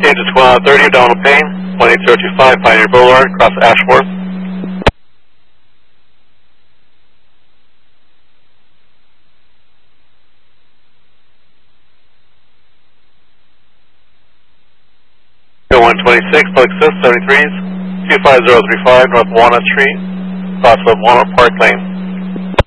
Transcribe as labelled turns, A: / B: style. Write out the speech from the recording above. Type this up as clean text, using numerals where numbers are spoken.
A: Change to 30 Donald Payne, 18025 Pioneer Boulevard, across Ashworth. Go 126, Public Assist 73s, 25035 North Walnut Street, across of Walnut Park Lane.